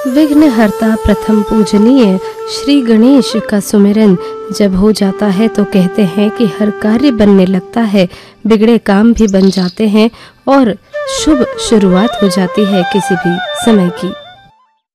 विघ्नहर्ता प्रथम पूजनीय श्री गणेश का सुमिरन जब हो जाता है तो कहते हैं कि हर कार्य बनने लगता है, बिगड़े काम भी बन जाते हैं और शुभ शुरुआत हो जाती है किसी भी समय की।